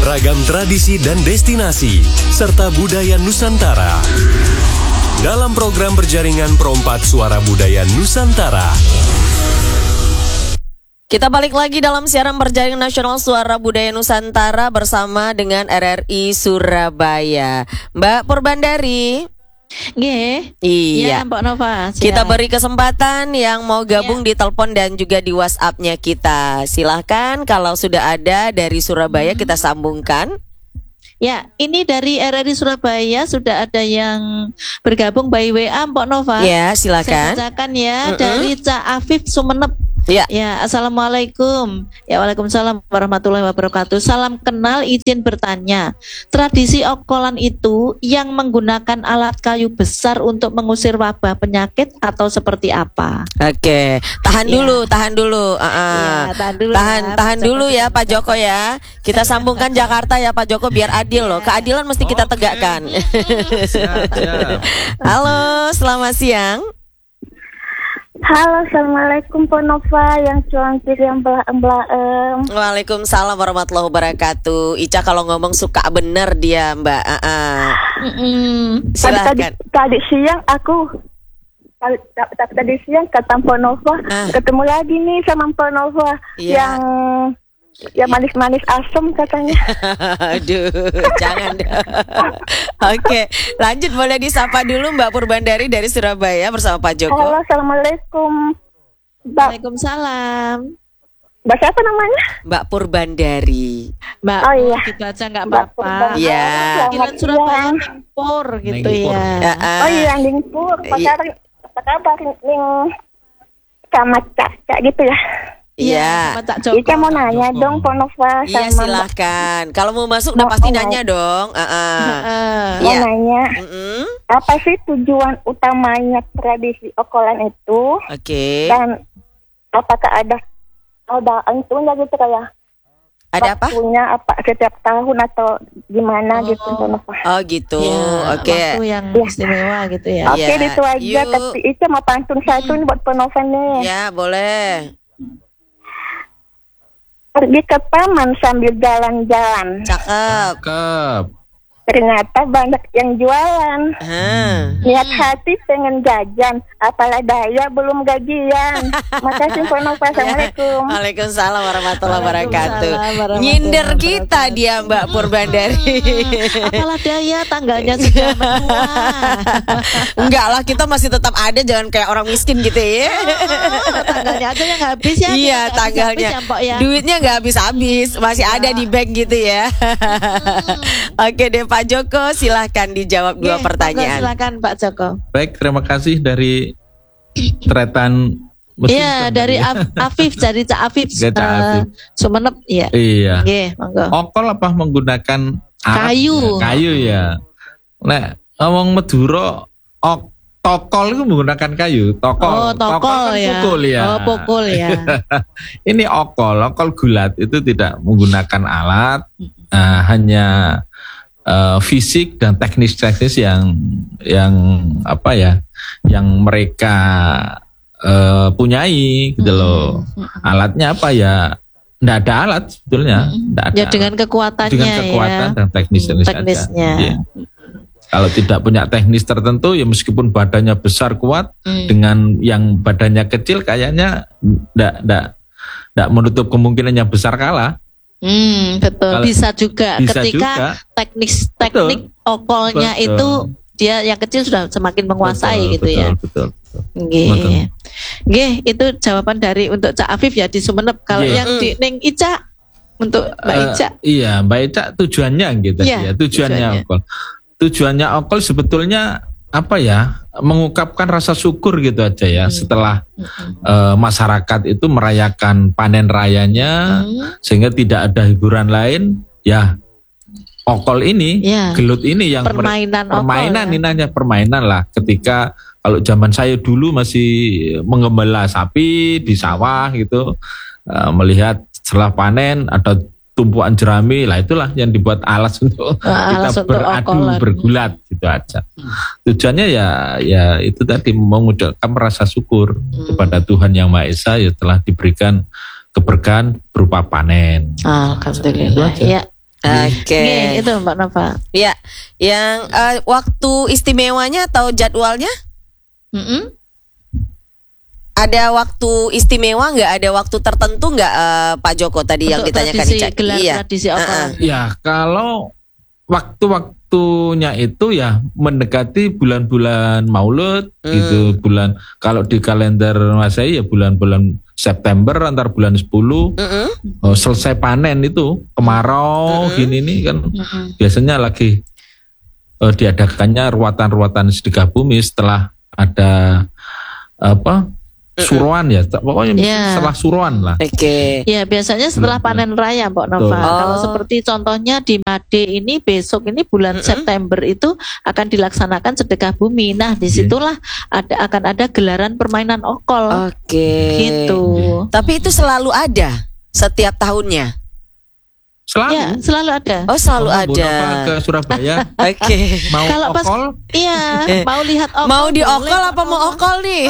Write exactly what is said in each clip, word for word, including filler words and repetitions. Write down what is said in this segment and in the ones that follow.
Ragam tradisi dan destinasi, serta budaya Nusantara. Dalam program berjaringan Perompak Suara Budaya Nusantara. Kita balik lagi dalam siaran berjaringan nasional Suara Budaya Nusantara bersama dengan R R I Surabaya. Mbak Purbandari. Nggih. Iya, ya, Mbak Nova. Siap. Kita beri kesempatan yang mau gabung ya. Di telepon dan juga di WhatsApp-nya kita. Silahkan kalau sudah ada dari Surabaya hmm. kita sambungkan. Ya, ini dari R R I Surabaya sudah ada yang bergabung by W A, Mbak Nova. Ya, silakan. Saya bacakan ya mm-hmm. dari Cak Afif Sumenep. Ya. Ya, assalamualaikum. Ya, waalaikumsalam warahmatullahi wabarakatuh. Salam kenal, izin bertanya. Tradisi okolan itu yang menggunakan alat kayu besar untuk mengusir wabah penyakit atau seperti apa? Oke, tahan ya. dulu, tahan dulu. Uh-uh. Ya, tahan dulu. Tahan, ya, tahan dulu ya, Pak Joko ya. Kita sambungkan Jakarta ya, Pak Joko, biar adil loh. Keadilan mesti kita tegakkan. Siap, siap. Halo, selamat siang. Halo, assalamualaikum Pak Nova yang cuangkir yang belah-belah. Waalaikumsalam warahmatullahi wabarakatuh. Ica kalau ngomong suka bener dia Mbak. Uh-uh. Silahkan. Tadi, tadi siang aku tadi, tadi siang kata Pak Nova uh. ketemu lagi nih sama Pak Nova yeah. yang ya manis-manis asam katanya. Aduh, jangan dong. Oke, lanjut boleh disapa dulu Mbak Purbandari dari Surabaya bersama Pak Joko. Halo, assalamualaikum. Waalaikumsalam. Mbak siapa namanya? Mbak Purbandari. Mbak, oh iya. Dibaca nggak apa-apa. Iya. Kira Surabaya Ningpur gitu Ningpur. ya. Uh-uh. Oh iya, Ningpur. Apa kabar? Apa kabar Ning sama Caca gitu ya? Iya. Ica mau nanya Joko. dong Pak Nova sama iya, silahkan. Kalau mau masuk udah pasti nanya dong. Uh-uh. Uh-uh. Mau ya. nanya uh-uh. apa sih tujuan utamanya tradisi okolan itu? Oke. Okay. Dan apakah ada ada entunya gitu kayak ada apa? Waktunya apa setiap tahun atau gimana oh. gitu Pak Nova? Oh gitu. Ya, Oke. Okay. Waktu yang ya. istimewa gitu ya. Oke, okay, ya. itu aja. Yuk. Tapi Ica mau pantun satu nih buat Pak Nova nih. Ya boleh. Pergi ke taman sambil jalan-jalan. Cakep. Cakep. Ternyata banyak yang jualan. Hmm. Niat hati pengen jajan, apalah daya belum gajian. Makasih Pak Nova. Assalamualaikum. Waalaikumsalam warahmatullahi wabarakatuh. Nyindir kita dia Mbak Purbandari. Apalah daya tanggalnya sudah menua. Enggak lah, kita masih tetap ada, jangan kayak orang miskin gitu ya. Oh, tanggalnya aja yang habis ya. Iya, tanggalnya. Habis, ya, duitnya nggak habis-habis, masih ya. ada di bank gitu ya. Hmm. Oke deh Pak Joko, silahkan dijawab dua Oke, pertanyaan. Silakan Pak Joko. Baik, terima kasih dari Tretan Mesin. Iya, dari Af- Afif, dari Cak Afif. Cak Afif. Uh, Sumenep, ya. Iya. Oke, monggo. Okol apa menggunakan kayu? Ya, kayu ya. Nah, ngomong Madura, ok, tokol itu menggunakan kayu. Tokol. Oh, tokol, tokol kan ya. Pukul ya. Oh, pukul ya. Ini okol, okol gulat itu tidak menggunakan alat, uh, hanya Uh, fisik dan teknis-teknis yang yang apa ya, yang mereka uh, punyai gitu loh. Alatnya apa ya? Nggak ada alat sebetulnya. Nggak ada ya alat. dengan kekuatannya dengan kekuatan ya. dan teknis-teknis teknisnya. Ya. Kalau tidak punya teknis tertentu ya meskipun badannya besar kuat hmm. dengan yang badannya kecil kayaknya nggak nggak nggak menutup kemungkinan yang besar kalah. Hmm, betul. Kalau bisa juga bisa ketika juga. teknik teknik betul. okolnya betul. itu dia yang kecil sudah semakin menguasai betul, gitu betul, ya. Betul, betul. Nggih. Nggih, itu jawaban dari untuk Cak Afif ya di Sumenep. Kalau yeah. yang di Ning Ica untuk Mbak uh, Ica. Iya, Mbak Ica tujuannya gitu yeah, ya. Tujuannya, tujuannya okol. Tujuannya okol sebetulnya apa ya? Mengungkapkan rasa syukur gitu aja ya. Hmm. Setelah hmm. uh, masyarakat itu merayakan panen rayanya hmm. sehingga tidak ada hiburan lain, ya okol ini, ya. gelut ini yang permainan, mer- permainan okol, ya. ini hanya permainan lah. Ketika kalau zaman saya dulu masih menggembala sapi di sawah gitu, uh, melihat setelah panen ada tumpuan jerami, lah itulah yang dibuat alas untuk nah, kita beradu okolan. bergulat gitu aja. Tujuannya ya ya itu tadi mengucapkan rasa syukur hmm. kepada Tuhan Yang Maha Esa ya telah diberikan keberkahan berupa panen. Alhamdulillah. Ya. Oke. Okay. Itu Mbak Nova. Ya, yang uh, waktu istimewanya atau jadwalnya? Mm-mm. Ada waktu istimewa nggak? Ada waktu tertentu nggak uh, Pak Joko tadi untuk yang ditanyakan tradisi, Ica? Gelar iya. tradisi uh-uh. Ya kalau waktu-waktunya itu ya mendekati bulan-bulan Maulud hmm. gitu, bulan kalau di kalender Masehi ya bulan-bulan September antar bulan sepuluh mm-hmm. oh, selesai panen itu kemarau mm-hmm. gini nih kan mm-hmm. biasanya lagi uh, diadakannya ruatan-ruatan sedekah bumi setelah ada apa suruhan ya, pokoknya yeah. setelah suruhan lah. Oke. Okay. Ya biasanya setelah panen raya, Mbak Nova. Oh. Kalau seperti contohnya di Made ini besok ini bulan mm-hmm. September itu akan dilaksanakan sedekah bumi. Nah disitulah yeah. ada akan ada gelaran permainan okol. Oke. Okay. Gitu. Tapi itu selalu ada setiap tahunnya. Selalu. Ya, selalu ada. Oh, selalu oh, ada. Ke Surabaya. Oke. Okay. Mau kalau pas, okol? Iya, mau lihat okol. Mau di okol apa mau okol nih?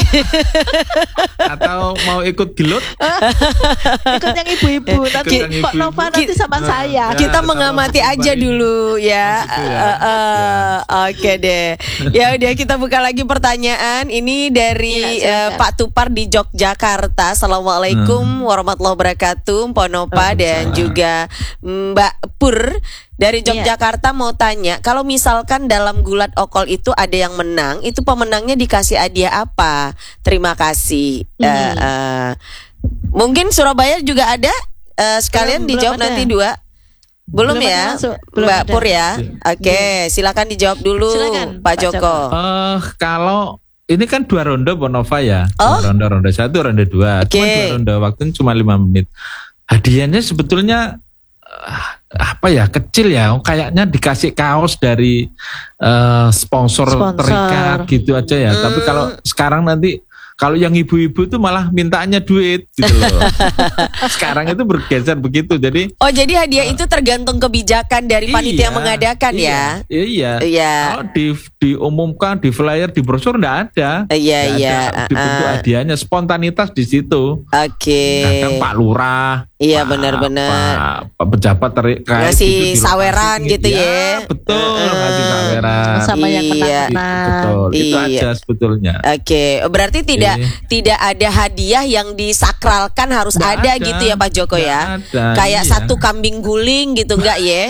Atau mau ikut gelut? Ikut yang ibu-ibu. Nanti Pak Nova nanti sama nah, saya. Ya, kita mengamati aja dulu ya. ya. Uh, uh, ya. Oke okay deh. Ya udah kita buka lagi pertanyaan. Ini dari ya, uh, Pak Tupar di Yogyakarta. Assalamualaikum hmm. warahmatullahi wabarakatuh. Ponopa hmm. dan juga Mbak Pur dari Yogyakarta mau tanya, kalau misalkan dalam gulat okol itu ada yang menang, itu pemenangnya dikasih hadiah apa? Terima kasih. Hmm. Uh, uh, mungkin Surabaya juga ada, uh, sekalian belum, dijawab belum nanti dua. Belum, belum ya, belum Mbak ada. Pur ya. Oke, okay, silakan dijawab dulu, silakan, Pak Joko. Uh, kalau ini kan dua ronde Bonova ya, oh? ronde ronde satu, ronde dua, okay. Cuma dua ronde waktunya cuma lima menit. Hadiahnya sebetulnya apa ya kecil ya, kayaknya dikasih kaos dari uh, sponsor, sponsor terikat gitu aja ya. Hmm. Tapi kalau sekarang nanti kalau yang ibu-ibu tuh malah mintanya duit gitu loh. Sekarang itu bergeser begitu. Jadi oh jadi hadiah uh, itu tergantung kebijakan dari panitia iya, mengadakan iya, ya. Iya. Iya. Kalau di diumumkan di flyer di brosur enggak ada. Iya nggak iya. Ada dibentuk uh, hadiahnya, spontanitas di situ. Oke. Okay. Kadang Pak Lurah. Iya benar-benar. Pak pejabat terkait ngasih gitu, saweran gitu ya. Betul, uh, ngasih saweran. Sama yang iya. Betul. Iya. Itu aja sebetulnya. Oke, okay. Berarti tidak Tidak tidak ada hadiah yang disakralkan harus nggak ada, ada gitu ya Pak Joko ya. Ada, kayak iya. satu kambing guling gitu enggak ya?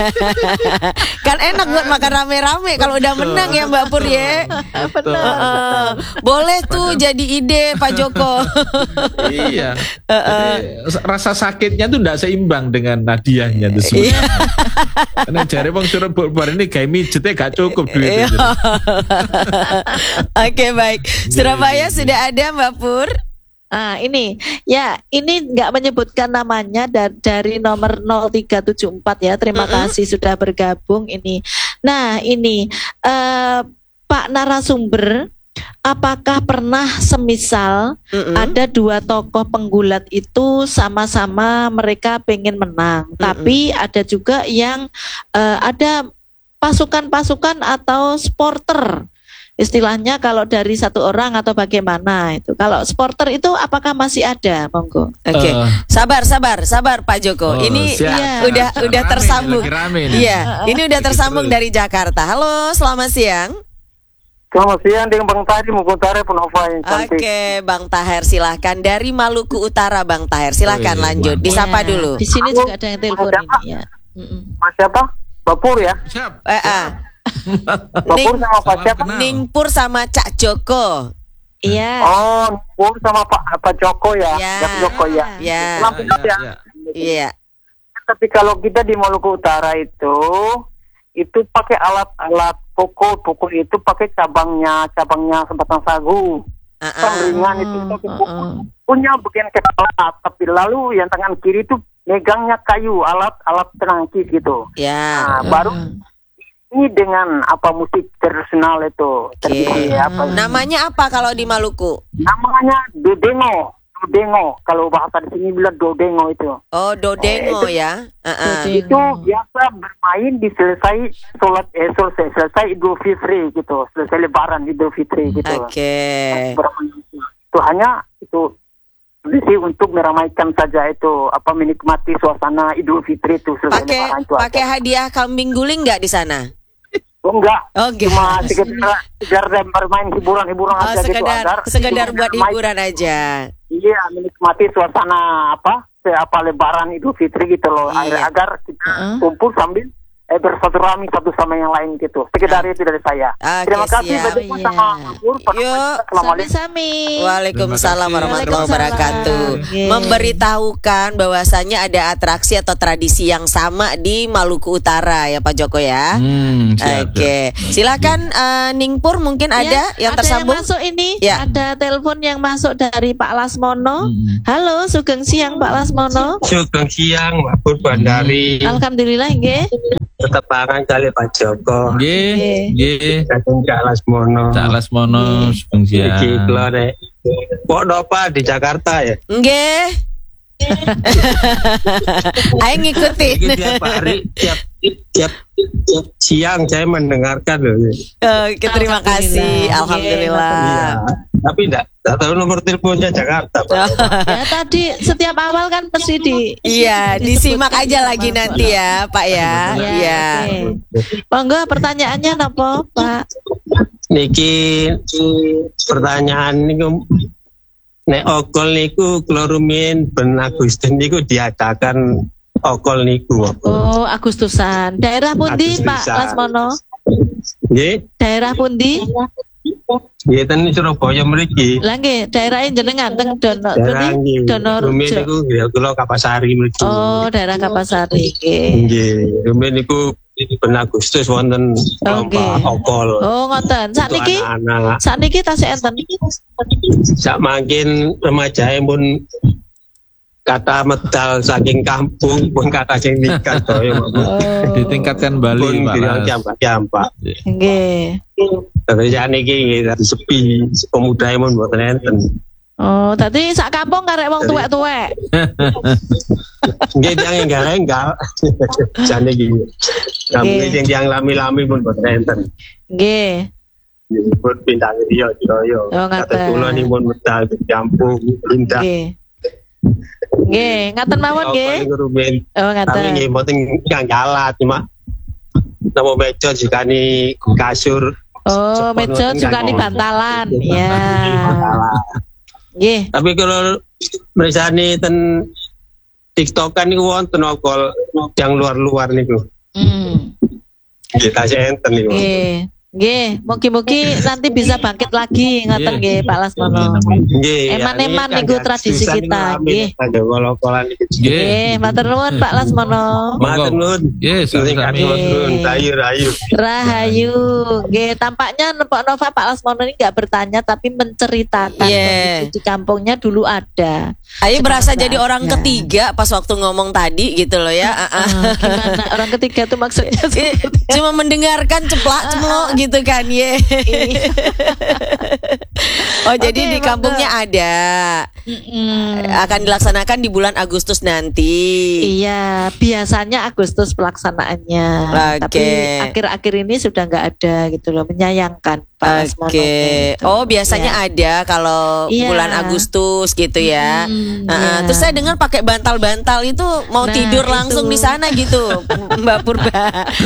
Kan enak buat makan rame-rame kalau udah menang ya Mbak Pur ya. Benar. Uh, boleh tuh jadi ide Pak Joko. Iya. Uh, uh. Rasa sakitnya tuh enggak seimbang dengan hadiahnya tuh sebenarnya. Karena jare wong Surabaya ini gawe mijetnya gak cukup duitnya. Oke baik. Surabaya sudah ada Mbak Pur. Ah ini ya ini nggak menyebutkan namanya da- dari nomor nol tiga tujuh empat ya. Terima mm-hmm. kasih sudah bergabung ini. Nah ini uh, Pak narasumber, apakah pernah semisal mm-hmm. ada dua tokoh penggulat itu sama-sama mereka pengen menang, mm-hmm. tapi ada juga yang uh, ada pasukan-pasukan atau supporter. Istilahnya kalau dari satu orang atau bagaimana itu. Kalau supporter itu apakah masih ada, monggo? Oke, okay. uh, sabar, sabar, sabar Pak Joko. Oh, ini siap, ya, udah siap, udah rame, tersambung. Iya, uh, ini udah tersambung dari Jakarta. Halo, selamat siang. Selamat siang dengan Bang Tahir Mukutare Ponova yang cantik. Oke, Bang Tahir silahkan dari Maluku Utara, Bang Tahir silahkan oh, lanjut. Bang. Disapa ya, dulu. Di sini juga ada yang telepon ini ya. Mas siapa? Bapur ya? Siap. Eh, ah. Bapur sama Pak siapa? Ningpur sama Cak Joko. Iya. Oh, Ningpur sama Pak Pak Joko ya. Ya. Cak Joko ya. Iya. Ya. Iya. Tapi kalau kita di Maluku Utara itu itu pakai alat-alat pokok, pokok itu pakai cabangnya, cabangnya sebatang sagu. Kan ringan itu punya bagian kepala, tapi lalu yang tangan kiri itu megangnya kayu, alat-alat penangkis gitu. Ya. Nah, baru ini dengan apa musik tradisional itu. Okay. Apa namanya apa kalau di Maluku? Namanya dodengo. Dodengo. Kalau bahasa di sini bilang dodengo itu. Oh, dodengo eh, ya. Uh-uh. Itu biasa bermain di selesai sholat eh selesai selesai Idul Fitri gitu. Selesai Lebaran Idul Fitri gitu. Oke. Okay. Itu hanya itu tradisi untuk meramaikan saja itu, apa menikmati suasana Idul Fitri itu. Pakai pakai hadiah kambing guling nggak di sana? Oh enggak, oh, cuma sekedar sekedar bermain hiburan-hiburan oh, aja sekedar, gitu agar sekedar buat hiburan aja. Iya, menikmati suasana apa apa Lebaran Idul Fitri gitu loh, iya. agar kita uh-uh. kumpul sambil eh, bersilaturahmi satu sama yang lain gitu. Sekedar itu dari saya. Okay, Terima kasih banyak yeah. sama Pur. Yuk, sami-sami. Waalaikumsalam warahmatullahi wabarakatuh. Okay. Memberitahukan bahwasannya ada atraksi atau tradisi yang sama di Maluku Utara ya Pak Joko ya. Hmm, Oke, okay. Silakan uh, Ningpur mungkin ada ya, yang ada tersambung. Yang masuk ini, ya. Ada telepon yang masuk dari Pak Lasmono. Hmm. Halo, sugeng siang Pak Lasmono. Sugeng siang Mbak Pur Bandari. Hmm. Alhamdulillah nggih. Tetap pangan kali Pak Joko. Nggih, nggih. Kakung Cak Lasmono. Cak Lasmono sugeng siang. Iki klore. Pok Nova di Jakarta ya? Nggih. Ayo ngikutin. Tiap hari, tiap, tiap, tiap siang saya mendengarkan loh. Oke, terima kasih. Alhamdulillah. Iya. Tapi enggak, enggak tahu nomor teleponnya Jakarta. Pak. Ya tadi setiap awal kan pasti di Iya, disimak aja lagi nanti ya, Pak ya. Iya. Okay. Monggo pertanyaannya napa, Pak? Niki pertanyaan niku nek okol niku klorumin ben Agustus niku diadakan okol niku. Oh, Agustusan. Daerah pundi Pak Lasmono? Nggih. Daerah pundi? Nggih ten Surabaya mriki. Lah nggih, daerah jenengan teng Dono Dono Rumin niku nggih kula Kapasari mriki. Oh, daerah Kapasari nggih. Nggih, Rumin niku ben Agustus wonten lomba okol. Oh, ngoten. Sakniki sakniki tasih enten. Sak mangkin remaja pun kata medal saking kampung pun kata sing nikah toyo. Oh. Ditingkatkan Bali Pak. Jampak. Nggih. Terus niki nggih sepi pemuda mun mboten enten. Oh, tadi sak kampung karek wong tuwek-tuwek. Nggih tiyang enggal-enggal. Jane iki. Kampung sing tiyang lami-lami pun mboten enten. Nggih. Pun pindah riyo Jaya. Oh, kata kula nih pun medal di kampung pindah. Nggih. Nggih, ngaten mawon nggih. Oh, ngaten. Tapi nggih mboten kang kalah cuma napa meja jikani kasur. Oh, meja jikani bantalan. Ya. Nggih. Tapi kalau misalnya ten TikTokan niku wonten okol yang luar-luar niku. Hmm. Kita enten niku. Nggih. Nggih, mugi-mugi nanti bisa bangkit lagi ngoten nggih Pak Lasmono. Nggih. Eman-eman niku tradisi kita nggih. Kol-kolan iki. Nggih, matur nuwun Pak Lasmono. Matur nuwun. Nggih, sami-sami. Rahayu-rahayu. Rahayu. Nggih, tampaknya Pak Nova Pak Lasmono ini enggak bertanya tapi menceritakan yeah. kondisi di kampungnya dulu ada. Ayo berasa jadi orang ya. ketiga pas waktu ngomong tadi gitu loh ya. Uh, uh, gimana orang ketiga tuh maksudnya? Cuma mendengarkan ceplak cemplok gitu kan ye. Oh jadi okay, di kampungnya bangga. Ada. Mm-mm. Akan dilaksanakan di bulan Agustus nanti. Iya, biasanya Agustus pelaksanaannya. Okay. Tapi akhir-akhir ini sudah nggak ada gitu loh, menyayangkan. Oke. Okay. Oh biasanya ya. Ada kalau ya. Bulan Agustus gitu ya. Hmm, uh, ya. Terus saya dengar pakai bantal-bantal itu mau nah, tidur langsung itu. Di sana gitu, Mbak Purba.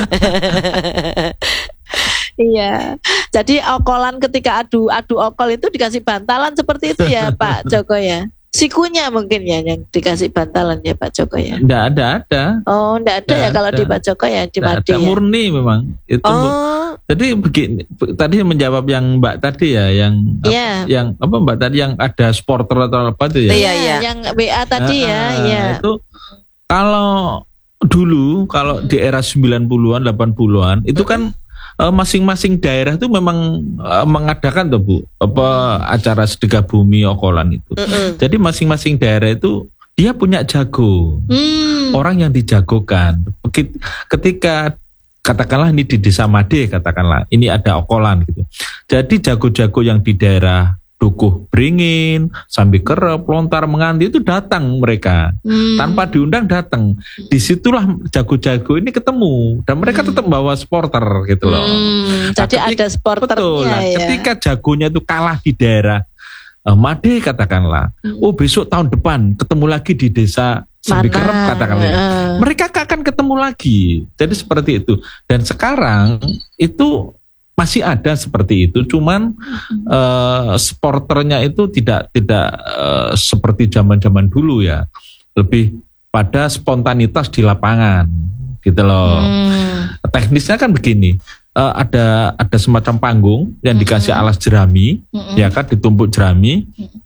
Iya. Jadi okolan ketika adu adu okol itu dikasih bantalan seperti itu ya Pak Joko ya. Sikunya mungkin ya yang dikasih bantalan ya Pak Joko ya. Enggak ada ada. Oh, enggak ada ya kalau di Pak Joko ya di Madi. Ya? Murni memang itu. Oh. Jadi begini tadi menjawab yang Mbak tadi ya yang yeah. apa, yang apa Mbak tadi yang ada supporter atau apa itu ya. Iya iya. Yang W A tadi uh, ya. Iya. Itu kalau dulu kalau di era sembilan puluhan delapan puluhan itu kan Uh, masing-masing daerah itu memang uh, mengadakan tuh Bu apa acara sedekah bumi okolan itu. Mm-hmm. Jadi masing-masing daerah itu dia punya jago, mm. orang yang dijagokan. Ketika katakanlah ini di Desa Made katakanlah ini ada okolan gitu. Jadi jago-jago yang di daerah Dukuh Beringin, Sambi Kerep, Lontar Menganti itu datang mereka hmm. tanpa diundang datang. Disitulah jago-jago ini ketemu dan mereka hmm. tetap bawa supporter gitu loh. Hmm, nah, jadi ketika, ada supporternya betul, nah, ya. Ketika jagonya itu kalah di daerah uh, Made katakanlah, hmm. oh besok tahun depan ketemu lagi di desa Sambikerep katakanlah, uh. mereka akan ketemu lagi. Jadi seperti itu. Dan sekarang itu masih ada seperti itu, cuman hmm. uh, supporternya itu tidak tidak uh, seperti zaman-zaman dulu ya, lebih pada spontanitas di lapangan, gitu loh. Hmm. Teknisnya kan begini. Uh, ada ada semacam panggung yang dikasih mm-hmm. alas jerami, mm-hmm. ya kan, ditumpuk jerami, mm-hmm.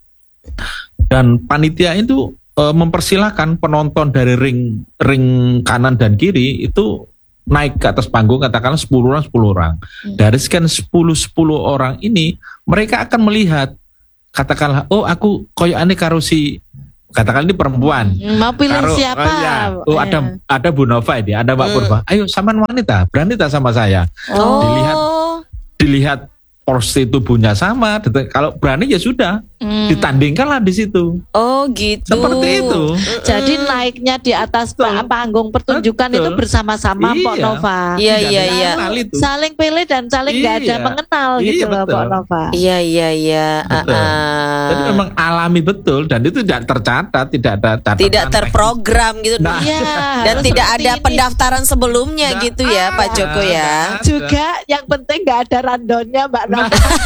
dan panitia itu uh, mempersilahkan penonton dari ring ring kanan dan kiri itu naik ke atas panggung, katakanlah sepuluh orang sepuluh orang. Mm-hmm. Dari sekian sepuluh sepuluh orang ini mereka akan melihat, katakanlah, oh aku koyokane karo si, katakan ini perempuan. Mau pilih Karo, siapa? Oh, ya. oh ada ada Bu Nova ini, ada Mbak hmm. Purba. Ayo saman wanita, berani tak sama saya? Oh. Dilihat dilihat porsi tubuhnya sama. Kalau berani ya sudah, hmm. ditandingkanlah di situ. Oh gitu. Seperti itu. Jadi naiknya di atas Betul. panggung pertunjukan Betul. itu bersama-sama iya. Pok Nova. Iya iya iya. Saling pilih dan saling nggak iya. ada mengenal iya, gitu loh Pok Nova. Iya iya iya. Uh-uh. Jadi memang alami betul dan itu tidak tercatat, tidak ada catatan. Tidak terprogram gitu. Nah, iya. Dan tidak ada ini. pendaftaran sebelumnya nah, gitu ya Pak Joko ya. Juga yang penting nggak ada randonnya Mbak Nova.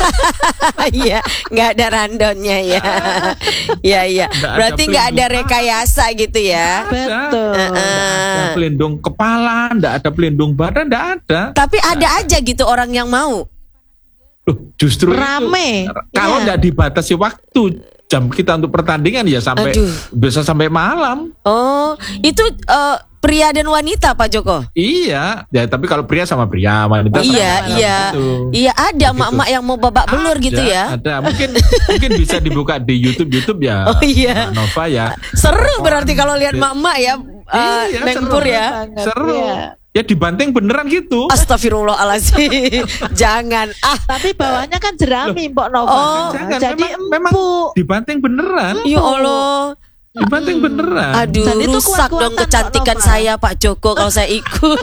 Iya, nggak ada randonnya ya. Iya iya. Berarti nggak ada rekayasa gitu ya. Betul. Nggak ada pelindung kepala, nggak ada pelindung badan, nggak ada. Tapi ada aja gitu orang yang mau. Loh, justru rame. Itu, kalau nggak iya. dibatasi waktu jam kita untuk pertandingan ya sampai Aduh. bisa sampai malam. Oh, itu uh, pria dan wanita Pak Joko? Iya, ya tapi kalau pria sama pria, wanita sama Iya, iya. Gitu. Iya ada emak-emak yang mau babak belur gitu ya. Ada, mungkin mungkin bisa dibuka di YouTube YouTube ya. Oh iya. Nova ya. Seru berarti kalau lihat emak-emak ya, uh, iya, Nengpur ya. Seru. Ya. Ya dibanting beneran gitu. Astagfirullahaladzim. Jangan ah. Tapi bawahnya kan jerami Mbok Nova. Oh, jangan. Jadi memang, memang dibanting beneran. Ya Allah. Dibanting hmm. beneran. Aduh, dan itu rusak dong kecantikan saya Pak Joko kalau saya ikut.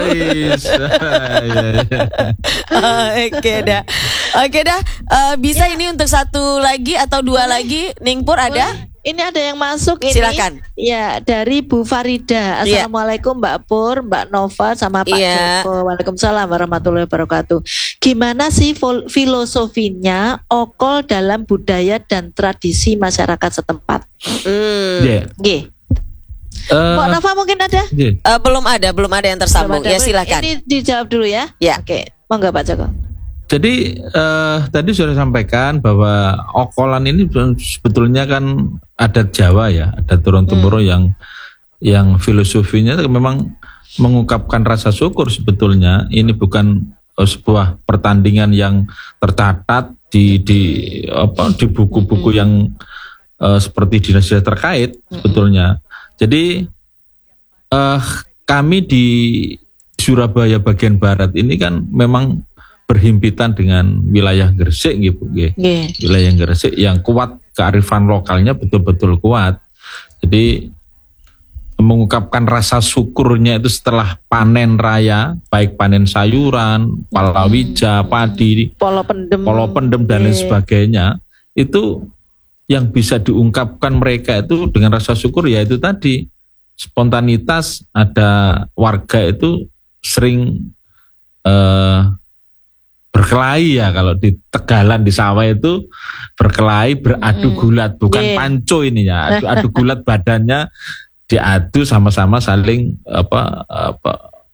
Oke dah. Oke dah. Uh, bisa ya. Ini untuk satu lagi atau dua lagi, Ningpur ada? Ini ada yang masuk ini. Silakan. Ya, dari Bu Farida. Assalamualaikum Mbak Pur, Mbak Nova sama Pak ya. Joko. Waalaikumsalam warahmatullahi wabarakatuh. Gimana sih filosofinya okol dalam budaya dan tradisi masyarakat setempat? Hmm. Yeah. G. Uh, Mbak Nova mungkin ada? Yeah. Uh, belum ada, belum ada yang tersambung. Ada. Ya silakan. Ini dijawab dulu ya. Ya. Oke, monggo Pak Joko. Jadi uh, tadi sudah sampaikan bahwa okolan ini sebetulnya kan adat Jawa ya, ada turun-temurun hmm. yang yang filosofinya memang mengungkapkan rasa syukur sebetulnya. Ini bukan uh, sebuah pertandingan yang tercatat di di apa di buku-buku hmm. yang uh, seperti dinas-dinas terkait hmm. sebetulnya. Jadi uh, kami di Surabaya bagian barat ini kan memang berhimpitan dengan wilayah Gresik gitu, yeah. wilayah Gresik yang kuat, kearifan lokalnya betul-betul kuat. Jadi mengungkapkan rasa syukurnya itu setelah panen raya, baik panen sayuran, palawija, hmm. padi, polo pendem, polo pendem dan yeah. lain sebagainya, itu yang bisa diungkapkan mereka itu dengan rasa syukur ya itu tadi spontanitas. Ada warga itu sering uh, berkelahi ya, kalau di Tegalan di sawah itu berkelahi, beradu gulat, bukan yeah. panco ini ya, adu, adu gulat badannya diadu sama-sama saling apa apa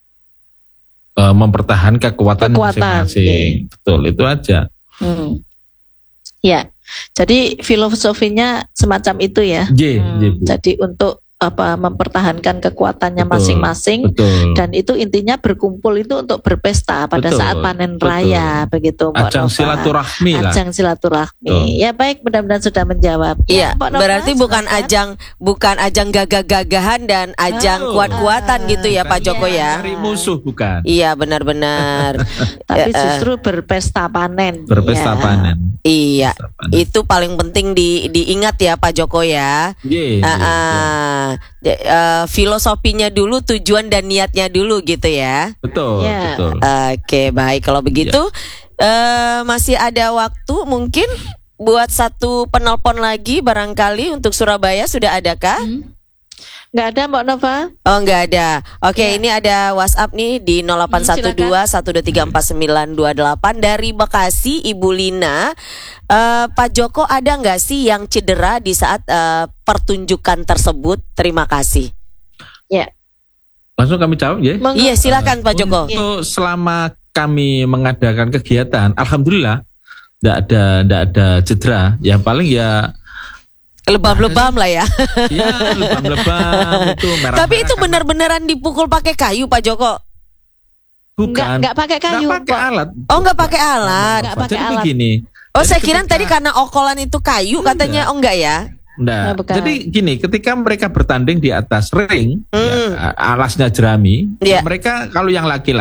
uh, mempertahankan kekuatan, kekuatan masing-masing. Yeah. Betul, itu aja. Hmm. Ya, jadi filosofinya semacam itu ya. Yeah, hmm. yeah, jadi untuk apa mempertahankan kekuatannya betul, masing-masing betul. Dan itu intinya berkumpul itu untuk berpesta pada betul, saat panen betul. raya begitu Mbak Ajang Nova. silaturahmi lah. Ajang silaturahmi. Betul. Ya baik, mudah-mudahan sudah menjawab. Iya, ya, berarti Nova, bukan silakan. ajang bukan ajang gagah-gagahan dan ajang oh, kuat-kuatan ah, gitu ya Pak Joko ya. Cari musuh bukan. Iya, benar-benar. Tapi justru berpesta panen. Berpesta ya. panen. Iya. Berpesta panen. Itu paling penting di diingat ya Pak Joko ya. Iya. Yeah, uh, uh, Uh, filosofinya dulu, tujuan dan niatnya dulu gitu ya. Betul, ya. betul. Oke, baik kalau begitu ya. uh, masih ada waktu mungkin buat satu penelpon lagi barangkali untuk Surabaya sudah adakah? Hmm. Nggak ada Mbak Nova. Oh nggak ada. Oke ya. Ini ada WhatsApp nih di nol delapan satu dua satu dua tiga empat sembilan dua delapan dari Bekasi Ibu Lina. uh, Pak Joko ada nggak sih yang cedera di saat uh, pertunjukan tersebut? Terima kasih. Ya. Langsung kami jawab ya. Meng- iya silakan Pak Joko. Untuk selama kami mengadakan kegiatan, alhamdulillah tidak ada tidak ada cedera. Yang paling ya lebam-lebam lah ya. Iya, lebam-lebam itu merah. Tapi itu benar-benaran dipukul pakai kayu Pak Joko? Bukan. Enggak pakai kayu. Enggak pakai alat. Oh, enggak pakai alat. Enggak pakai Jadi alat. begini. Oh, saya kira tadi karena okolan itu kayu katanya. Oh, enggak ya? Nah, bukan. Jadi gini, ketika mereka bertanding di atas ring, hmm. ya, alasnya jerami, yeah. mereka kalau yang laki-laki